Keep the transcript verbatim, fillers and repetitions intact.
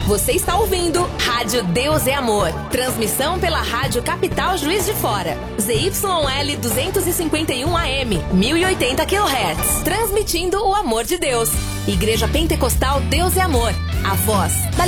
Você está ouvindo Rádio Deus é Amor. Transmissão pela Rádio Capital Juiz de Fora. Z Y L duzentos e cinquenta e um A M, mil e oitenta quilohertz. Transmitindo o amor de Deus. Igreja Pentecostal Deus é Amor. A voz da